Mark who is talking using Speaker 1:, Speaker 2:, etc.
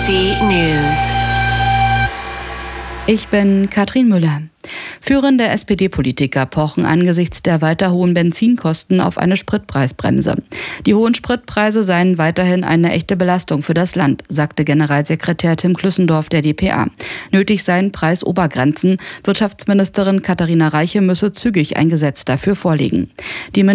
Speaker 1: ABC News.
Speaker 2: Ich bin Katrin Müller. Führende SPD-Politiker pochen angesichts der weiter hohen Benzinkosten auf eine Spritpreisbremse. Die hohen Spritpreise seien weiterhin eine echte Belastung für das Land, sagte Generalsekretär Tim Klüssendorf der dpa. Nötig seien Preisobergrenzen. Wirtschaftsministerin Katharina Reiche müsse zügig ein Gesetz dafür vorlegen. Die